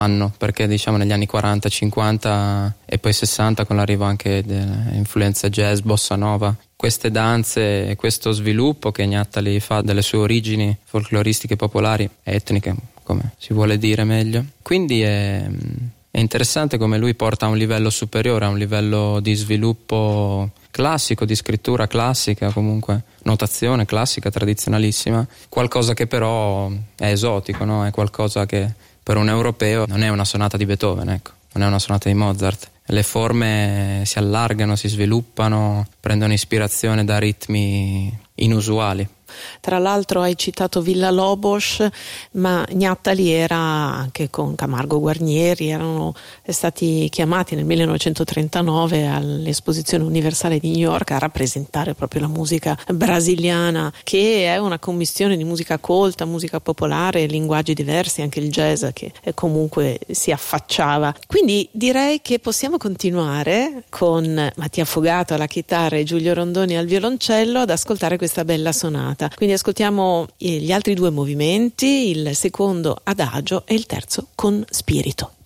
anno, perché diciamo negli anni 40, 50 e poi 60, con l'arrivo anche delle influenze jazz, bossa nova, queste danze e questo sviluppo che Nattali fa delle sue origini folcloristiche popolari, etniche, come si vuole dire meglio. Quindi è interessante come lui porta a un livello superiore, a un livello di sviluppo classico, di scrittura classica, comunque notazione classica tradizionalissima, qualcosa che però è esotico, no? È qualcosa che per un europeo non è una sonata di Beethoven, ecco, non è una sonata di Mozart. Le forme si allargano, si sviluppano, prendono ispirazione da ritmi inusuali. Tra l'altro hai citato Villa-Lobos, ma Nattali era anche con Camargo Guarnieri, erano stati chiamati nel 1939 all'Esposizione Universale di New York a rappresentare proprio la musica brasiliana, che è una commistione di musica colta, musica popolare, linguaggi diversi, anche il jazz che comunque si affacciava. Quindi direi che possiamo continuare con Mattia Fogato alla chitarra e Giulio Rondoni al violoncello ad ascoltare questa bella sonata. Quindi ascoltiamo gli altri due movimenti, il secondo adagio e il terzo con spirito.